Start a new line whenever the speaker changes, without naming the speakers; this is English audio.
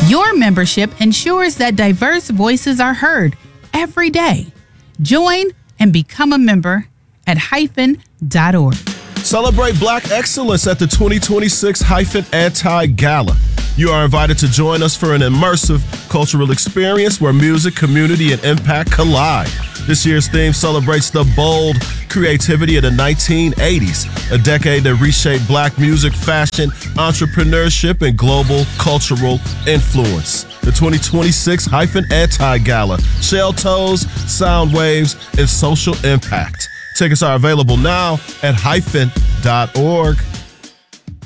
Your membership ensures that diverse voices are heard every day. Join and become a member at hyphen.org.
Celebrate Black excellence at the 2026 Hyphen Anti-Gala. You are invited to join us for an immersive cultural experience where music, community, and impact collide. This year's theme celebrates the bold creativity of the 1980s, a decade that reshaped Black music, fashion, entrepreneurship, and global cultural influence. The 2026 Hyphen Anti-Gala, shell toes, sound waves, and social impact. Tickets are available now at hyphen.org.